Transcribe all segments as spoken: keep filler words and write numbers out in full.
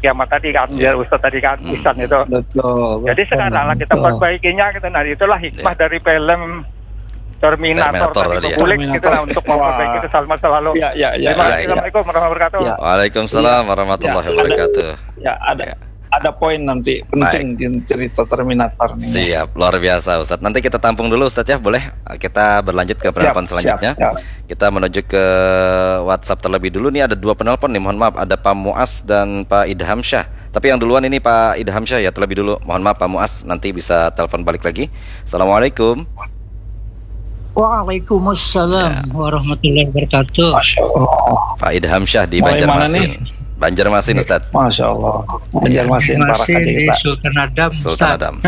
kiamat tadi kan, Ya. ya Ustaz tadi kan, Hmm. Ihsan itu. Betul. Jadi betul, sekarang lah kita betul. perbaikinya gitu. Nah itulah hikmah Ya. dari film Terminator, Terminator tadi tadi ya. Kulik Terminator. gitu lah untuk memperbaiki Wah. itu Salma selalu. Ya, ya, ya. Terima ya, kasih. ya. Assalamualaikum warahmatullahi wabarakatuh. Ya. Waalaikumsalam warahmatullahi Ya, ada- wabarakatuh. Ya, ada Ya. ada poin nanti penting di cerita Terminator nih. Siap, luar biasa Ustadz. Nanti kita tampung dulu Ustadz ya, boleh? Kita berlanjut ke penelpon Siap, selanjutnya. siap, siap. Kita menuju ke WhatsApp terlebih dulu. Nih ada dua penelpon nih, mohon maaf. Ada Pak Muas dan Pak Idham Syah. Tapi yang duluan ini Pak Idham Syah ya, terlebih dulu. Mohon maaf Pak Muas, nanti bisa telepon balik lagi. Assalamualaikum. Waalaikumsalam warahmatullahi wabarakatuh. Masya Allah. Pak Idham Syah di Mau yang mana Banjarmasin. nih? Banjarmasin Ustadz. Masya Allah. Banjarmasin para Masih di kita. Sultan Adam. Sultan Ustaz. Adam.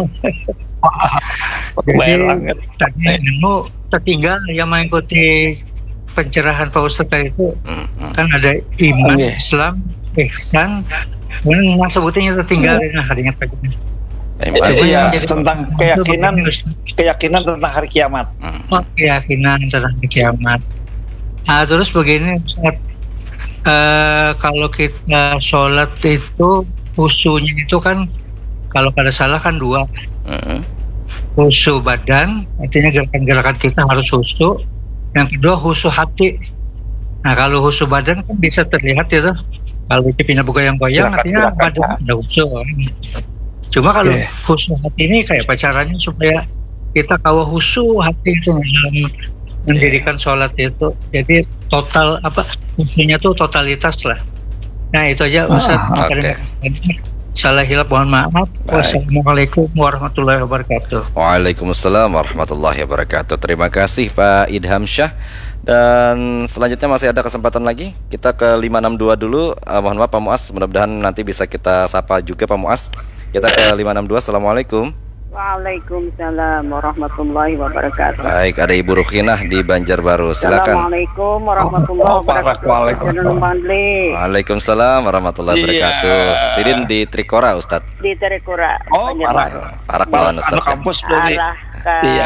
Jadi Bayar langit. tadi ilmu tertinggal yang mengikuti pencerahan Pak Ustadz tadi itu Hmm, hmm. kan ada iman, Oke. Islam, ihsan. Kemudian yang sebutnya tertinggal. Nah, ingat lagi. Eh, Cuma Pak. Iya, yang jadi- tentang keyakinan Itu begini, Ustaz. keyakinan tentang hari kiamat. Oh, keyakinan tentang kiamat. Nah, terus begini, Ustaz. Eh, kalau kita sholat itu khusyunya itu kan kalau pada salah kan dua, Hmm, khusyuk badan, artinya gerakan-gerakan kita harus khusyuk. Yang kedua khusyuk hati. Nah, kalau khusyuk badan kan bisa terlihat itu. Kalau kita goyang-goyang, artinya Gerakan-gerakan, badan ya. ada khusyuk. Cuma kalau Oke. khusyuk hati ini kayak pacarannya supaya kita tahu khusyuk hati itu dalam mendirikan sholat itu. Jadi total apa khusyuknya tuh totalitas lah. Nah itu aja Ustaz. Ah, oke. Salah hilap mohon maaf. Baik. Wassalamualaikum warahmatullahi wabarakatuh. Waalaikumsalam warahmatullahi wabarakatuh. Terima kasih Pak Idham Syah. Dan selanjutnya masih ada kesempatan lagi. Kita ke lima enam dua dulu. Eh, mohon maaf Pak Muas, mudah-mudahan nanti bisa kita sapa juga Pak Muas. Kita ke lima enam dua. Assalamualaikum. Waalaikumsalam warahmatullahi wabarakatuh. Baik, ada Ibu Rukhinah di Banjarbaru. Silakan. Assalamualaikum warahmatullahi Oh, Pak wabarakatuh. Waalaikumsalam. Bang Dli Waalaikumsalam warahmatullahi Iya. wabarakatuh. Sidin di Trikora Ustadz. di Terekura. Oh, Banjarmasin. parah. Parak lawan Anak Ustadz ya. kampus berarti. Arah ke Iya.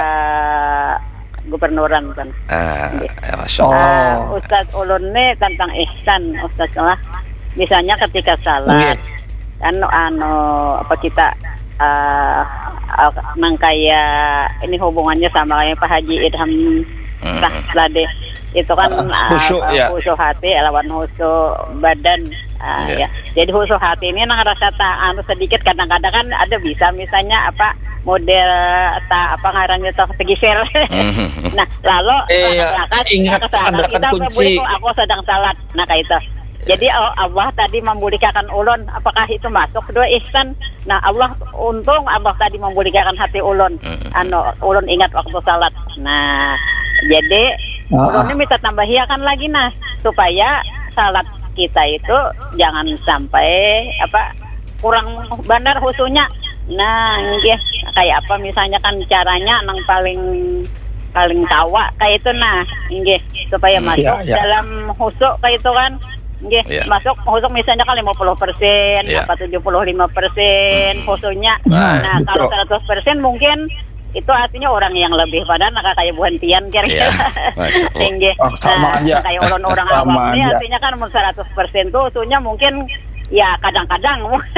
gubernuran kan. Ah, ya, Masya Oh. Allah. Ah, Ustaz ulun nih tentang ihsan Ustaz lah. Misalnya ketika salat, anu anu apa kita uh, nang kayak ini hubungannya sama kayak Pak Haji Idham Hmm. Sahlade itu kan Ah, khusyuk, uh, ya. khusyuk hati lawan khusyuk badan. Ah, Ya. ya. Jadi khusyuk hati ini nang rasa tak anu sedikit kadang-kadang kan ada bisa misalnya apa model tak apa ngarannya tak segisir. Hmm. Nah, lalu Iya, belakang ingat kesana, ada kan kita kunci. berburu, aku sedang salat. Nah, kayak itu. Jadi oh, Allah tadi membolehkan ulun, apakah itu masuk dua ihsan? Nah, Allah untung Allah tadi membolehkan hati ulun. Anu ulun ingat waktu salat. Nah, jadi Ah. ulun ini minta tambahiakan lagi nah supaya salat kita itu jangan sampai apa kurang benar khususnya. Nah, nggih kayak apa misalnya kan caranya nang paling paling tawa kayak itu nah, nggih supaya Hmm. masuk Ya, ya. dalam husuk kayak itu kan. Nggih, Ya. masuk husuk misalnya kan lima puluh persen, Ya. apa tujuh puluh lima persen husuknya. Baik. Nah, kalau Betul. seratus persen mungkin itu artinya orang yang lebih pada nah kayak buantian kira-kira. Iya, Masya Allah. Tinggi. Oh, sama Nah, aja. kayak orang-orang Sama awam ini aja. artinya kan seratus persen tuh usulnya mungkin ya kadang-kadang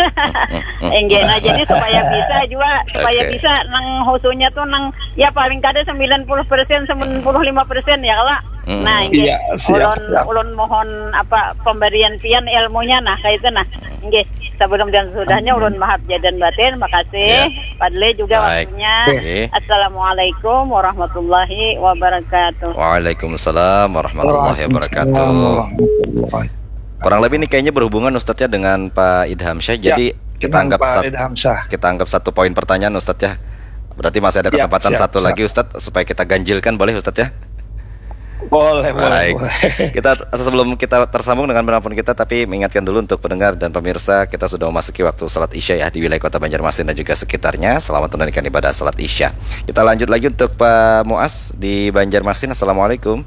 enggak nah jadi supaya bisa juga supaya Oke. bisa nang husunya tuh nang ya paling kada sembilan puluh persen sembilan puluh lima persen ya kalau Hmm. nah Iya, enggak siap, ulun siap. ulun mohon apa pemberian pian ilmunya nah kayak itu nah enggak sebelum dan sudahnya ulun maaf jadan batin makasih Ya. Padle juga Baik. waktunya. Oke. Assalamualaikum warahmatullahi wabarakatuh. Waalaikumsalam warahmatullahi wabarakatuh. Warahmatullahi. Kurang lebih ini kayaknya berhubungan Ustadz ya dengan Pak Idham Syah. Jadi kita Dengan anggap Pak satu, Idham Syah. kita anggap satu poin pertanyaan Ustadz ya. Berarti masih ada Ya, kesempatan siap, satu siap. lagi Ustadz supaya kita ganjilkan, boleh Ustadz ya? Boleh, boleh, Baik. boleh. Kita sebelum kita tersambung dengan penelpon kita, tapi mengingatkan dulu untuk pendengar dan pemirsa, kita sudah memasuki waktu salat Isya ya di wilayah Kota Banjarmasin dan juga sekitarnya. Selamat menunaikan ibadah salat Isya. Kita lanjut lagi untuk Pak Muas di Banjarmasin. Assalamualaikum.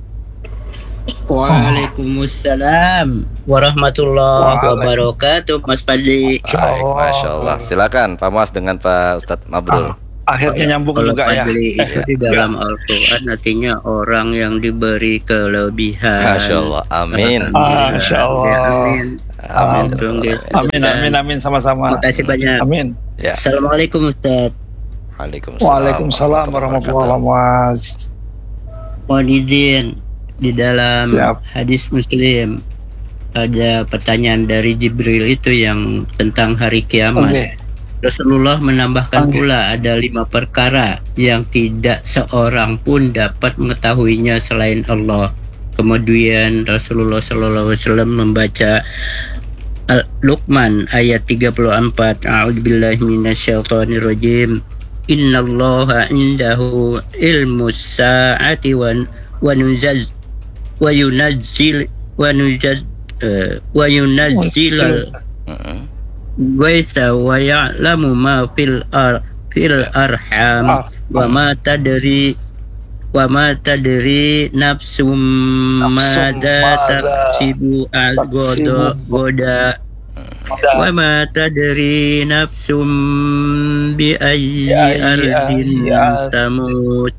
Waalaikumsalam warahmatullahi wabarakatuh, Mas Fadli. Baik, Masya Allah. Silakan Pak Muas dengan Pak Ustadz Mabrur. Akhirnya nyambung Kalau juga ya. fadli itu di dalam Al-Quran artinya orang yang diberi kelebihan. Masya Allah, amin. Masya Allah. Ya, amin. Amin. Amin. Amin, amin, amin sama-sama. Terima kasih banyak. Amin. Ya. Assalamualaikum Ustaz. Waalaikumsalam. Waalaikumsalam warahmatullahi wabarakatuh. Mohon izin, di dalam Siap. hadis Muslim ada pertanyaan dari Jibril itu yang tentang hari kiamat. Oke. Rasulullah menambahkan Oke. pula ada lima perkara yang tidak seorang pun dapat mengetahuinya selain Allah. Kemudian Rasulullah Shallallahu Alaihi Wasallam membaca Al-Luqman ayat tiga puluh empat. A'udzubillahi minasyaitonirrajim. Innallaha indahu ilmus sa'ati wa wa nunzil wa yunazzil wa nunzil uh, wa yunazzil Mm-mm. Waisa wa ya'lamu ma fil ar fil arham Ah. wa ma tadri wa ma tadri nafsum Nafsum madza madza taksibu al-goda goda wa ma tadri nafsum bi ayyi Bi ayyi ardin ardin tamut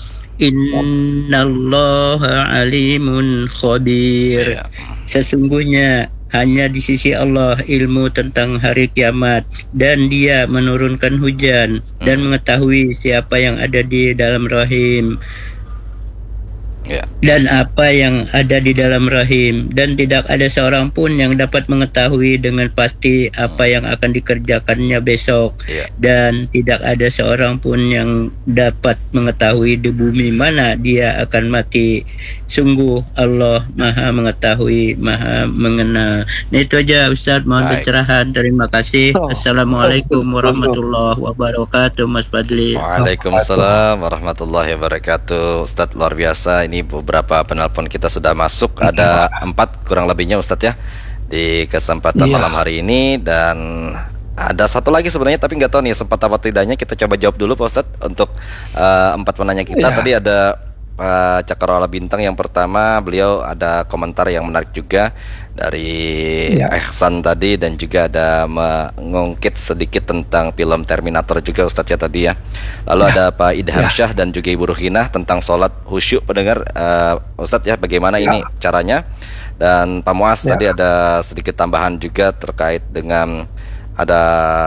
innallaha alimun khabir. Ya. Sesungguhnya hanya di sisi Allah ilmu tentang hari kiamat, dan Dia menurunkan hujan dan mengetahui siapa yang ada di dalam rahim Ya. dan apa yang ada di dalam rahim, dan tidak ada seorang pun yang dapat mengetahui dengan pasti apa yang akan dikerjakannya besok, Ya. dan tidak ada seorang pun yang dapat mengetahui di bumi mana dia akan mati. Sungguh Allah Maha mengetahui, Maha mengenal. Nah, itu aja Ustaz, mohon Baik. pencerahan. Terima kasih. Oh. Assalamualaikum warahmatullahi wabarakatuh, Mas Fadli. Waalaikumsalam warahmatullahi wabarakatuh. Ustadz luar biasa. Ini beberapa penelpon kita sudah masuk. Ada empat kurang lebihnya Ustadz ya di kesempatan Iya. malam hari ini. Dan ada satu lagi sebenarnya, tapi nggak tahu nih sempat apa tidaknya. Kita coba jawab dulu Pak Ustadz untuk eh, empat penanya kita. Iya. Tadi ada Pak Cakrawala Bintang yang pertama, beliau ada komentar yang menarik juga dari Iya. Ehsan tadi, dan juga ada mengungkit sedikit tentang film Terminator juga Ustadz ya tadi ya. Lalu ada Pak Idham Ya. Syah dan juga Ibu Ruhinah tentang sholat khusyuk pendengar uh, Ustadz ya, bagaimana Ya. ini caranya. Dan Pak Muas Ya. tadi ada sedikit tambahan juga terkait dengan ada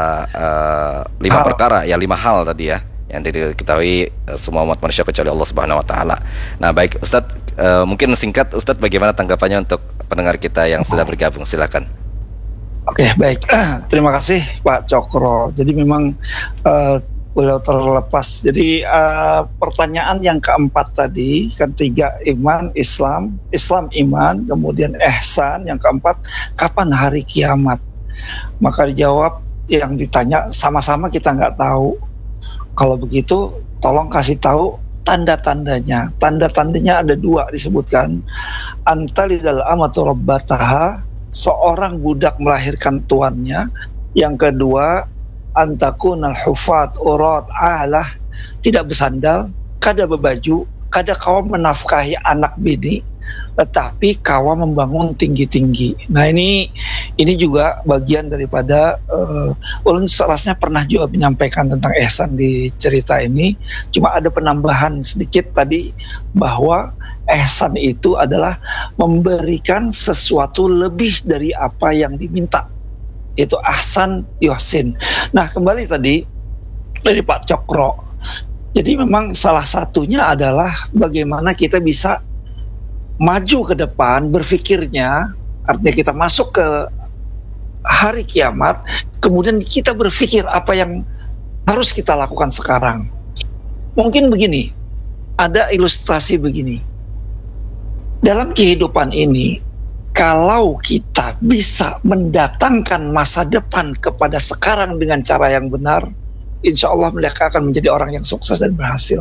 uh, lima Hal. perkara ya, lima hal tadi ya yang diketahui uh, semua umat manusia kecuali Allah Subhanahu Wa Taala. Nah baik Ustadz, uh, mungkin singkat Ustadz bagaimana tanggapannya untuk pendengar kita yang sudah bergabung, silakan. Oke, baik. Terima kasih Pak Cokro. Jadi memang uh, beliau terlepas. Jadi uh, pertanyaan yang keempat tadi, ketiga iman, Islam, Islam iman, kemudian ihsan, yang keempat kapan hari kiamat. Maka dijawab yang ditanya sama-sama kita nggak tahu. Kalau begitu, tolong kasih tahu tanda-tandanya. Tanda-tandanya ada dua disebutkan. Antalidal amatu rabbataha, seorang budak melahirkan tuannya. Yang kedua, antakunal hufat urat alah, tidak bersandal, kada berbaju, kada kawa menafkahi anak bini, tetapi kawa membangun tinggi-tinggi. Nah ini ini juga bagian daripada uh, ulun selasnya pernah juga menyampaikan tentang ihsan di cerita ini. Cuma ada penambahan sedikit tadi bahwa ihsan itu adalah memberikan sesuatu lebih dari apa yang diminta. Itu ahsan yuhsin. Nah kembali tadi dari Pak Cokro. Jadi memang salah satunya adalah bagaimana kita bisa maju ke depan berpikirnya, artinya kita masuk ke hari kiamat, kemudian kita berpikir apa yang harus kita lakukan sekarang. Mungkin begini, ada ilustrasi begini. Dalam kehidupan ini, kalau kita bisa mendatangkan masa depan kepada sekarang dengan cara yang benar, insya Allah mereka akan menjadi orang yang sukses dan berhasil.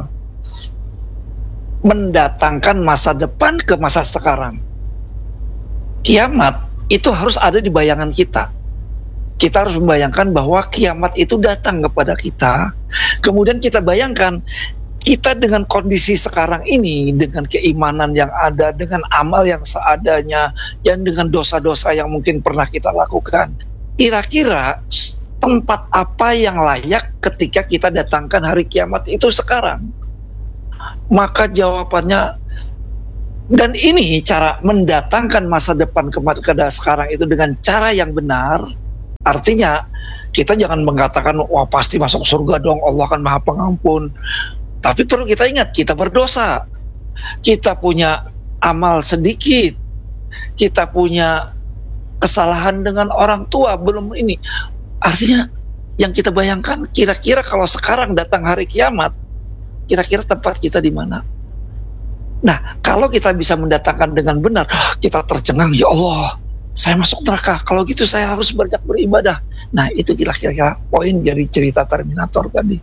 Mendatangkan masa depan ke masa sekarang. Kiamat itu harus ada di bayangan kita. Kita harus membayangkan bahwa kiamat itu datang kepada kita. Kemudian kita bayangkan kita dengan kondisi sekarang ini, dengan keimanan yang ada, dengan amal yang seadanya, yang dengan dosa-dosa yang mungkin pernah kita lakukan. Kira-kira tempat apa yang layak ketika kita datangkan hari kiamat itu sekarang? Maka jawabannya, dan ini cara mendatangkan masa depan kepada sekarang itu dengan cara yang benar. Artinya kita jangan mengatakan wah pasti masuk surga dong, Allah kan maha pengampun. Tapi perlu kita ingat, kita berdosa, kita punya amal sedikit, kita punya kesalahan dengan orang tua belum ini. Artinya yang kita bayangkan, kira-kira kalau sekarang datang hari kiamat, kira-kira tempat kita di mana? Nah, kalau kita bisa mendatangkan dengan benar, kita tercengang, ya Allah, saya masuk neraka. Kalau gitu saya harus banyak beribadah. Nah, itu kira-kira poin dari cerita Terminator tadi.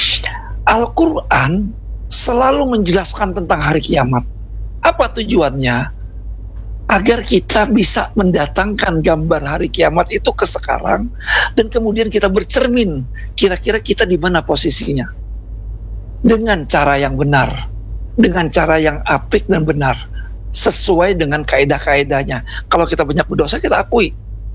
Al-Quran selalu menjelaskan tentang hari kiamat. Apa tujuannya? Agar kita bisa mendatangkan gambar hari kiamat itu ke sekarang, dan kemudian kita bercermin, kira-kira kita di mana posisinya. Dengan cara yang benar, dengan cara yang apik dan benar, sesuai dengan kaidah-kaidahnya. Kalau kita banyak berdosa, kita akui.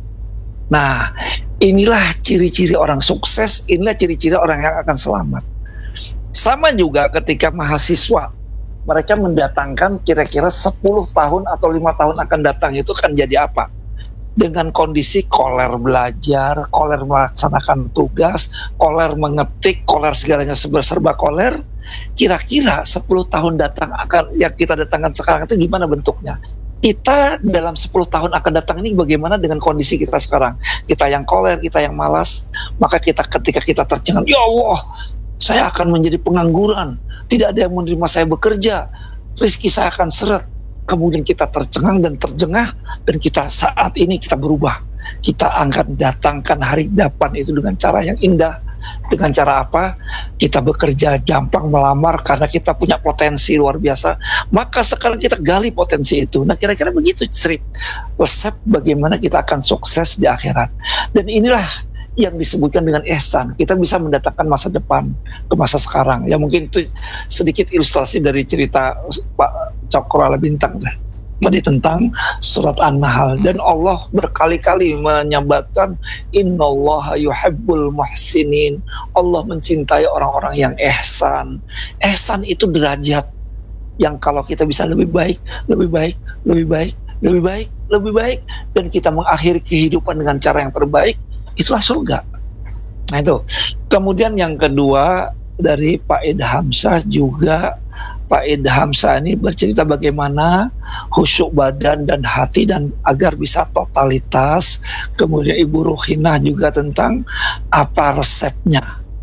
Nah, inilah ciri-ciri orang sukses, inilah ciri-ciri orang yang akan selamat. Sama juga ketika mahasiswa, mereka mendatangkan kira-kira sepuluh tahun atau lima tahun akan datang itu kan jadi apa? Dengan kondisi koler belajar, koler melaksanakan tugas, koler mengetik, koler segalanya serba koler. Kira-kira sepuluh tahun datang akan yang kita datangkan sekarang itu gimana bentuknya? Kita dalam sepuluh tahun akan datang ini bagaimana dengan kondisi kita sekarang? Kita yang koler, kita yang malas, maka kita ketika kita tercengang, ya Allah, saya akan menjadi pengangguran, tidak ada yang menerima saya bekerja, rezeki saya akan seret. Kemudian kita tercengang dan terjengah, dan kita saat ini kita berubah. Kita akan datangkan hari depan itu dengan cara yang indah. Dengan cara apa? Kita bekerja gampang, melamar karena kita punya potensi luar biasa. Maka sekarang kita gali potensi itu. Nah, kira-kira begitu Srip, resep bagaimana kita akan sukses di akhirat. Dan inilah yang disebutkan dengan ihsan. Kita bisa mendatangkan masa depan ke masa sekarang. Ya mungkin itu sedikit ilustrasi dari cerita Pak Cokro Ala Bintang tadi tentang surat An-Nahl. Dan Allah berkali-kali menyambatkan innallaha yuhibbul muhsinin. Allah mencintai orang-orang yang ihsan. Ihsan itu derajat yang kalau kita bisa lebih baik, lebih baik, lebih baik, lebih baik, lebih baik, dan kita mengakhiri kehidupan dengan cara yang terbaik, itulah surga. Nah itu. Kemudian yang kedua dari Pak Idhamsyah juga, Pak Idhamsyah ini bercerita bagaimana khusyuk badan dan hati dan agar bisa totalitas. Kemudian Ibu Ruhinah juga tentang apa resepnya.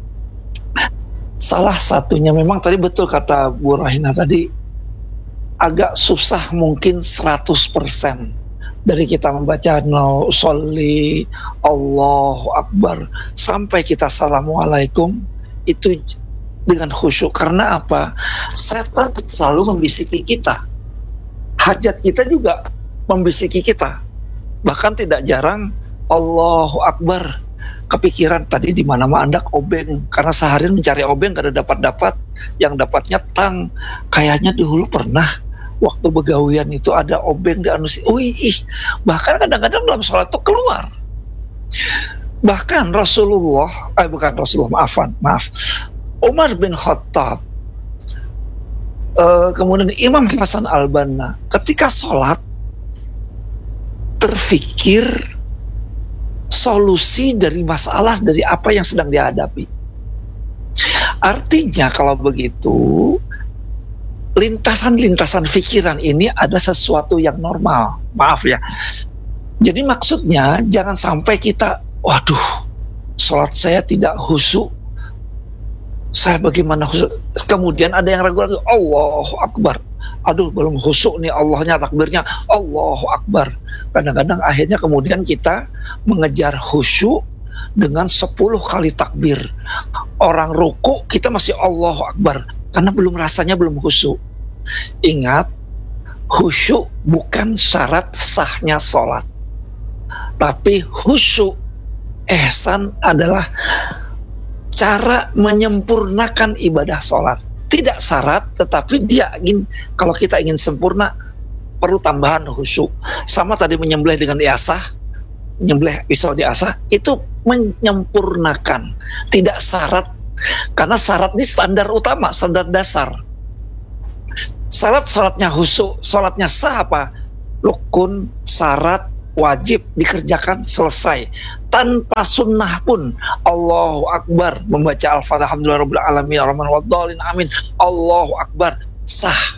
Salah satunya memang tadi betul kata Bu Ruhinah tadi, agak susah mungkin seratus persen. Dari kita membaca nusolli Allahu Akbar sampai kita assalamualaikum itu dengan khusyuk. Karena apa? Setan selalu membisiki kita, hajat kita juga membisiki kita. Bahkan tidak jarang Allahu Akbar kepikiran tadi di mana mah Anda obeng, karena seharian mencari obeng gak ada dapat-dapat, yang dapatnya tang. Kayaknya dulu pernah waktu begawian itu ada obeng di anusi. Wih, bahkan kadang-kadang dalam sholat itu keluar. Bahkan Rasulullah, eh bukan Rasulullah, maafan, maaf, Umar bin Khattab, uh, kemudian Imam Hasan Al-Banna, ketika sholat terfikir solusi dari masalah dari apa yang sedang dihadapi. Artinya kalau begitu, lintasan-lintasan pikiran ini ada sesuatu yang normal. Maaf ya. Jadi maksudnya jangan sampai kita, waduh, sholat saya tidak khusyuk, saya bagaimana khusyuk. Kemudian ada yang ragu-ragu, Allahu Akbar, aduh belum khusyuk nih, Allahnya takbirnya Allahu Akbar. Kadang-kadang akhirnya kemudian kita mengejar khusyuk dengan sepuluh kali takbir. Orang ruku kita masih Allahu Akbar karena belum rasanya belum khusyuk. Ingat, khusyuk bukan syarat sahnya sholat, tapi khusyuk, ihsan adalah cara menyempurnakan ibadah sholat. Tidak syarat, tetapi dia ingin, kalau kita ingin sempurna perlu tambahan khusyuk. Sama tadi menyembelih dengan iasah, nyembelih pisau diasah itu menyempurnakan, tidak syarat, karena syarat ini standar utama, standar dasar. Syarat-syaratnya khusyuk, sholatnya sah apa? Rukun, syarat, wajib dikerjakan, selesai. Tanpa sunnah pun, Allahu Akbar, membaca Al-Fatihah, Alhamdulillah Rabbil Alamin, Ar-Rahman Waddalin, amin, Allahu Akbar, sah.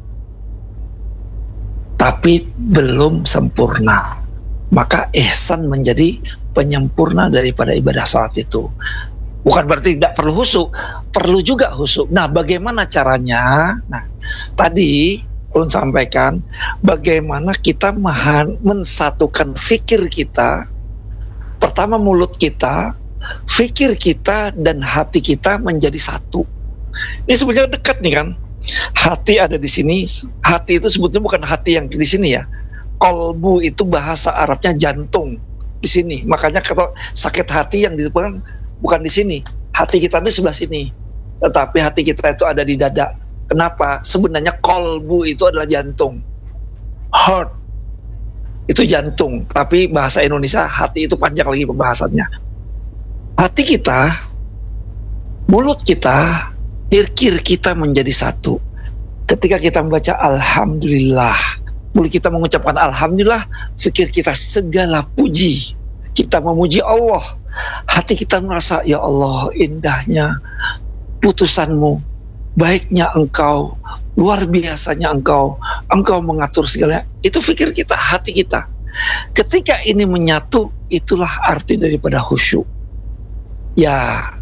Tapi belum sempurna. Maka ihsan menjadi penyempurna daripada ibadah sholat itu. Bukan berarti tidak perlu khusyuk, perlu juga khusyuk. Nah, bagaimana caranya? Nah, tadi ulun sampaikan bagaimana kita mensatukan fikir kita. Pertama mulut kita, fikir kita dan hati kita menjadi satu. Ini sebenarnya dekat nih kan. Hati ada di sini. Hati itu sebetulnya bukan hati yang di sini ya. Kolbu itu bahasa Arabnya jantung di sini. Makanya kalau sakit hati yang disebutkan bukan di sini, hati kita itu sebelah sini, tetapi hati kita itu ada di dada. Kenapa? Sebenarnya kolbu itu adalah jantung, heart itu jantung, tapi bahasa Indonesia hati itu panjang lagi pembahasannya. Hati kita, mulut kita, pikir kita menjadi satu. Ketika kita membaca Alhamdulillah, mulut kita mengucapkan Alhamdulillah, pikir kita segala puji, kita memuji Allah. Hati kita merasa, ya Allah, indahnya putusanmu, baiknya engkau, luar biasanya engkau, engkau mengatur segalanya. Itu pikir kita, hati kita. Ketika ini menyatu, itulah arti daripada khusyuk. Ya,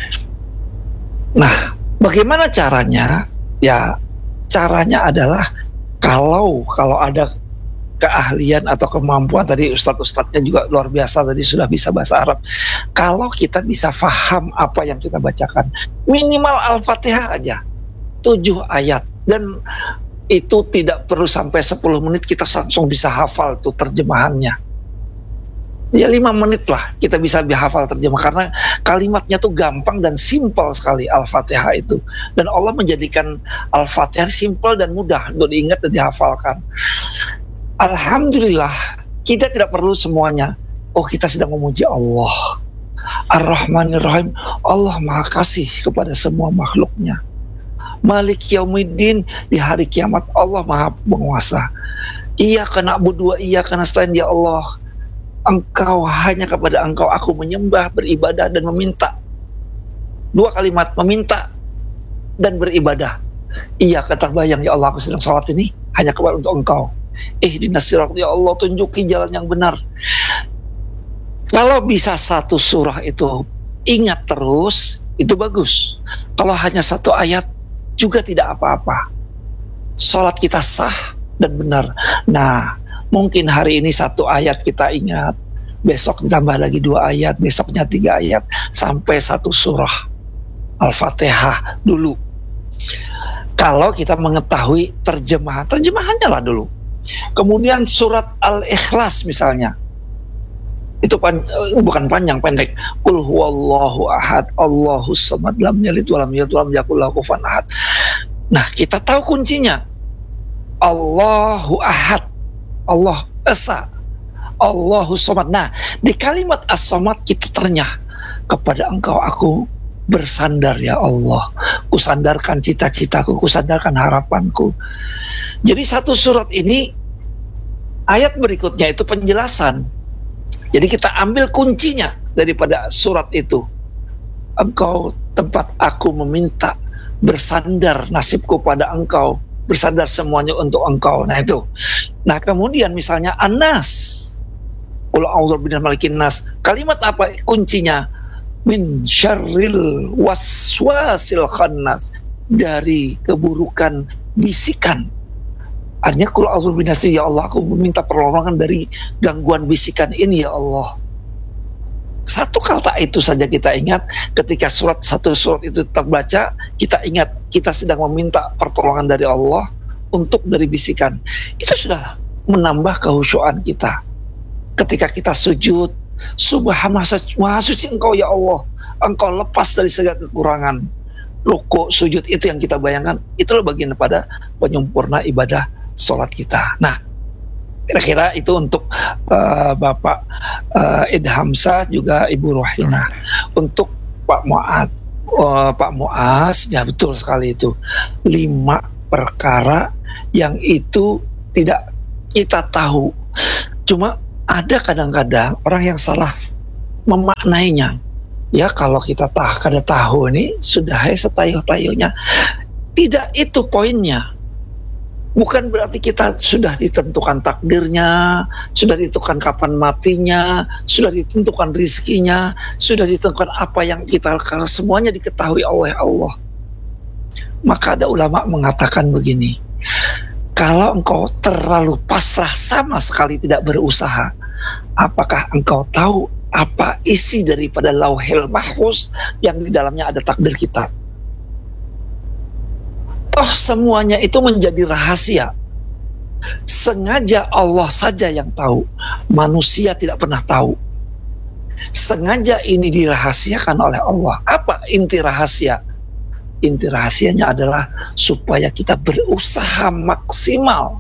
nah, bagaimana caranya? Ya, caranya adalah kalau kalau ada keahlian atau kemampuan, tadi ustadz-ustadznya juga luar biasa, tadi sudah bisa bahasa Arab. Kalau kita bisa faham apa yang kita bacakan, minimal Al-Fatihah aja tujuh ayat, dan itu tidak perlu sampai sepuluh menit kita langsung bisa hafal tuh terjemahannya. Ya lima menit lah kita bisa hafal terjemah, karena kalimatnya tuh gampang dan simpel sekali Al-Fatihah itu. Dan Allah menjadikan Al-Fatihah simpel dan mudah untuk diingat dan dihafalkan. Alhamdulillah, kita tidak perlu semuanya. Oh, kita sedang memuji Allah. Ar-Rahmanir-Rahim, Allah Maha Kasih kepada semua makhluknya. Malik Yaumiddin, di hari kiamat Allah Maha Penguasa. Iyyaka na'budu wa iyyaka nasta'in, ya Allah, Engkau, hanya kepada Engkau aku menyembah, beribadah dan meminta. Dua kalimat, meminta dan beribadah. Iyyaka terbayang, ya Allah, aku sedang sholat ini hanya kepada untuk Engkau. Ihdinas siratal, ya Allah, tunjuki jalan yang benar. Kalau bisa satu surah itu ingat terus, itu bagus. Kalau hanya satu ayat juga tidak apa-apa. Salat kita sah dan benar. Nah, mungkin hari ini satu ayat kita ingat, besok ditambah lagi dua ayat, besoknya tiga ayat, sampai satu surah Al-Fatihah dulu. Kalau kita mengetahui terjemahan, terjemahannya lah dulu. Kemudian surat Al-Ikhlas misalnya, itu pan, bukan panjang, pendek. Qul huwallahu ahad, Allahus samad, lam yalid walam yulad walam yakul lahu kufuwan ahad. Nah, kita tahu kuncinya. Allahu ahad, Allah esa, Allahus samad. Nah, di kalimat as-samad kita ternyah, kepada Engkau aku bersandar ya Allah. Kusandarkan cita-citaku, kusandarkan harapanku. Jadi satu surat ini, ayat berikutnya itu penjelasan. Jadi kita ambil kuncinya daripada surat itu. Engkau tempat aku meminta, bersandar nasibku pada Engkau, bersandar semuanya untuk Engkau. Nah itu. Nah kemudian misalnya An-Nas, Qul a'udzu birabbil malikin nas. Kalimat apa kuncinya? Min syarril waswasil khannas, dari keburukan bisikan. Artinya qul a'udzu binnas, ya Allah, aku meminta pertolongan dari gangguan bisikan ini ya Allah. Satu kata itu saja kita ingat, ketika surat satu surat itu terbaca, kita ingat kita sedang meminta pertolongan dari Allah untuk dari bisikan. Itu sudah menambah kehusyuan kita. Ketika kita sujud, Subhanallah, Maha Suci Engkau ya Allah, Engkau lepas dari segala kekurangan. Rukuk, sujud, itu yang kita bayangkan, itulah bagian pada penyempurna ibadah sholat kita. Nah, Kira-kira itu untuk uh, Bapak uh, Idhamsa juga Ibu Rohina. Untuk Pak Muad, uh, Pak Muaz, ya betul sekali itu. Lima perkara yang itu tidak kita tahu. Cuma ada kadang-kadang orang yang salah memaknainya. Ya kalau kita tahu, kada tahu ini sudah setayuh-tayuhnya. Tidak itu poinnya. Bukan berarti kita sudah ditentukan takdirnya, sudah ditentukan kapan matinya, sudah ditentukan rizkinya, sudah ditentukan apa yang kita, karena semuanya diketahui oleh Allah. Maka ada ulama mengatakan begini, kalau engkau terlalu pasrah sama sekali tidak berusaha, apakah engkau tahu apa isi daripada lauhil mahfuz yang di dalamnya ada takdir kita? Toh semuanya itu menjadi rahasia. Sengaja Allah saja yang tahu. Manusia tidak pernah tahu. Sengaja ini dirahasiakan oleh Allah. Apa inti rahasia? Inti rahasianya adalah supaya kita berusaha maksimal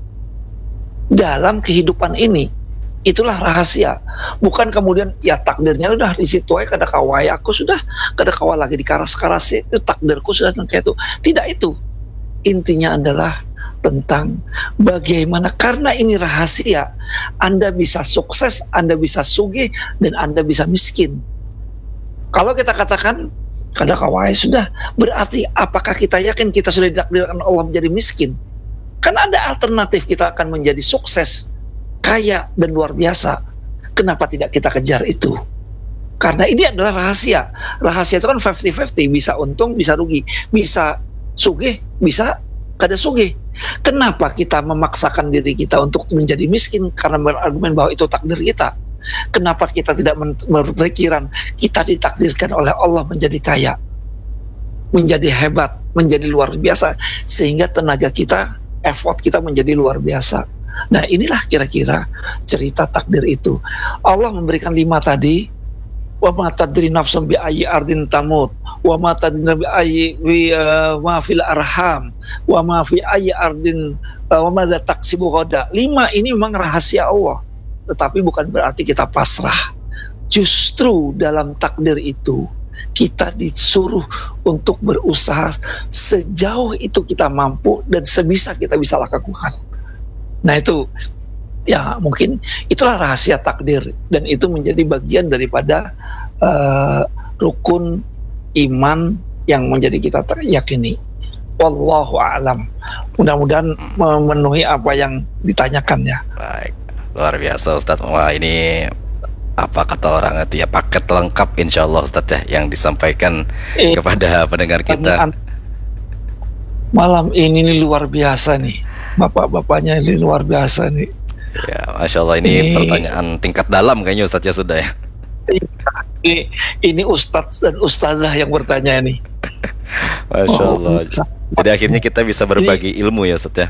dalam kehidupan ini. Itulah rahasia. Bukan kemudian ya takdirnya udah di situ aja, kada kawai aku sudah kada kawai lagi di karas-karas itu takdirku sudah kayak itu. Tidak itu. Intinya adalah tentang bagaimana, karena ini rahasia, Anda bisa sukses, Anda bisa sugih, dan Anda bisa miskin. Kalau kita katakan kada kawai sudah, berarti apakah kita yakin kita sudah ditakdirkan Allah menjadi miskin? Kan ada alternatif, kita akan menjadi sukses, kaya dan luar biasa. Kenapa tidak kita kejar itu? Karena ini adalah rahasia. Rahasia itu kan lima puluh lima puluh, bisa untung, bisa rugi, bisa sugih, bisa kada sugih. Kenapa kita memaksakan diri kita untuk menjadi miskin karena berargumen bahwa itu takdir kita? Kenapa kita tidak berpikiran kita ditakdirkan oleh Allah menjadi kaya, menjadi hebat, menjadi luar biasa, sehingga tenaga kita, effort kita menjadi luar biasa. Nah inilah kira-kira cerita takdir itu. Allah memberikan lima tadi. Wa ma tadri nafsun bi ayyi ardin tamut, wa ma tadri bi ayyi wa fil arham, wa ma fi ayyi ardin wa ma taksibu ghadan. Lima ini memang rahasia Allah, tetapi bukan berarti kita pasrah. Justru dalam takdir itu kita disuruh untuk berusaha sejauh itu kita mampu dan sebisa kita bisa lakukan. Nah itu ya mungkin itulah rahasia takdir, dan itu menjadi bagian daripada uh, rukun iman yang menjadi kita yakini. Wallahu a'lam. Mudah-mudahan memenuhi apa yang ditanyakan ya. Baik, luar biasa Ustadz. Wah ini apa kata orang itu ya, paket lengkap insya Allah Ustadz ya yang disampaikan eh, kepada pendengar kita. Malam ini nih luar biasa nih, bapak-bapaknya ini luar biasa nih. Ya, Masya Allah ini, ini pertanyaan tingkat dalam kayaknya Ustadz ya sudah ya. Ini, ini Ustadz dan Ustazah yang bertanya ini. Masya Allah. Oh, jadi akhirnya kita bisa berbagi ini, ilmu ya Ustadz ya.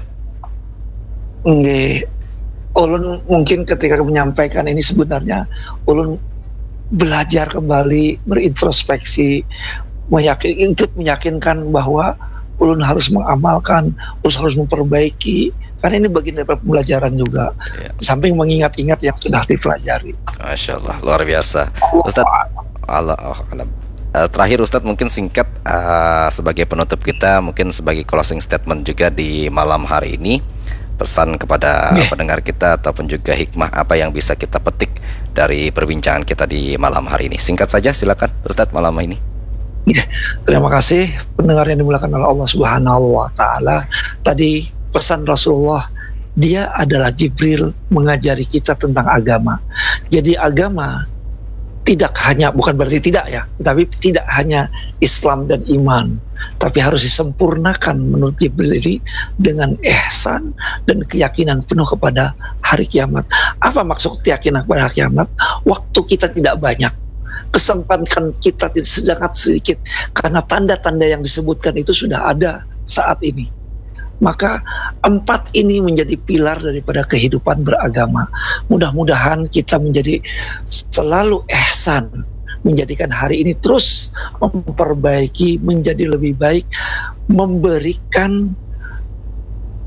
Nggih. Ulun mungkin ketika menyampaikan ini sebenarnya ulun belajar kembali, berintrospeksi, meyakin, ikut meyakinkan bahwa ulun harus mengamalkan, ulun harus memperbaiki. Karena ini bagian dari pembelajaran juga, ya. Samping mengingat-ingat yang sudah dipelajari. Masya Allah, luar biasa. Ustadz, Allah, oh, uh, terakhir Ustadz mungkin singkat uh, sebagai penutup kita, mungkin sebagai closing statement juga di malam hari ini, pesan kepada yeah. pendengar kita ataupun juga hikmah apa yang bisa kita petik dari perbincangan kita di malam hari ini. Singkat saja, silakan Ustadz malam ini. Yeah. Terima kasih pendengar yang dimuliakan oleh Allah Subhanahu Wa Taala. Tadi pesan Rasulullah, dia adalah Jibril mengajari kita tentang agama. Jadi agama tidak hanya, bukan berarti tidak ya, tapi tidak hanya Islam dan iman, tapi harus disempurnakan menurut Jibril ini dengan ihsan dan keyakinan penuh kepada hari kiamat. Apa maksud keyakinan kepada hari kiamat? Waktu kita tidak banyak, kesempatan kita sangat sedikit, karena tanda-tanda yang disebutkan itu sudah ada saat ini. Maka empat ini menjadi pilar daripada kehidupan beragama. Mudah-mudahan kita menjadi selalu ihsan, menjadikan hari ini terus memperbaiki, menjadi lebih baik, memberikan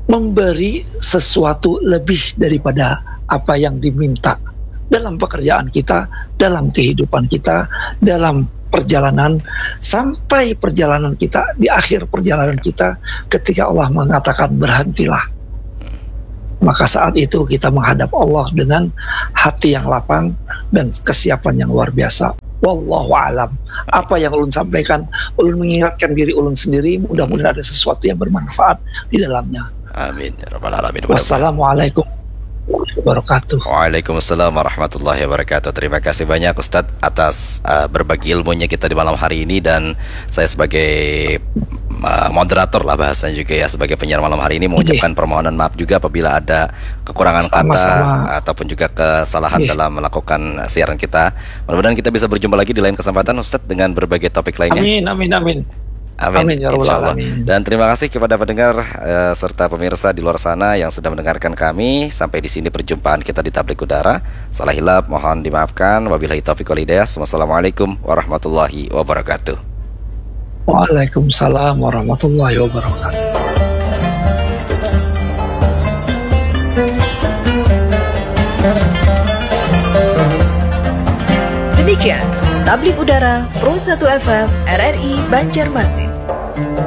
memberi sesuatu lebih daripada apa yang diminta dalam pekerjaan kita, dalam kehidupan kita, dalam perjalanan, sampai perjalanan kita, di akhir perjalanan kita, ketika Allah mengatakan berhentilah, maka saat itu kita menghadap Allah dengan hati yang lapang dan kesiapan yang luar biasa. Wallahu alam. Apa yang ulun sampaikan, ulun mengingatkan diri ulun sendiri, mudah-mudahan ada sesuatu yang bermanfaat di dalamnya. Amin ya rabbal alamin. Wassalamualaikum warahmatullahi wabarakatuh. Waalaikumsalam warahmatullahi wabarakatuh. Terima kasih banyak Ustadz atas uh, berbagi ilmunya kita di malam hari ini, dan saya sebagai uh, moderator lah bahasanya juga ya, sebagai penyiar malam hari ini mengucapkan permohonan maaf juga apabila ada kekurangan Sama-sama. kata ataupun juga kesalahan Oke. dalam melakukan siaran kita. Mudah-mudahan kita bisa berjumpa lagi di lain kesempatan Ustadz dengan berbagai topik lainnya. Amin, amin, amin. Amin, Amin, ya rabbal insya Allah. alamin. Dan terima kasih kepada pendengar eh, serta pemirsa di luar sana yang sudah mendengarkan kami. Sampai di sini perjumpaan kita di Tablik Udara. Salah hilap mohon dimaafkan. Wabillahi taufiq wal hidayah. Wassalamualaikum warahmatullahi wabarakatuh. Waalaikumsalam warahmatullahi wabarakatuh. Demikian Tablik Udara Pro satu F M R R I Banjarmasin.